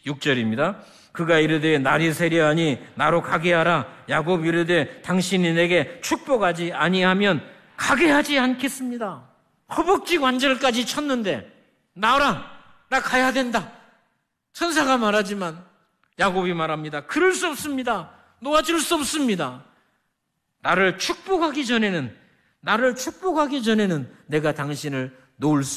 6절입니다. 그가 이르되 날이 세려하니 나로 가게 하라. 야곱이 이르되 당신이 내게 축복하지 아니하면 가게 하지 않겠습니다. 허벅지 관절까지 쳤는데 나오라, 나 가야 된다. 천사가 말하지만 야곱이 말합니다. 그럴 수 없습니다. 놓아줄 수 없습니다. 나를 축복하기 전에는 내가 당신을 놓을 수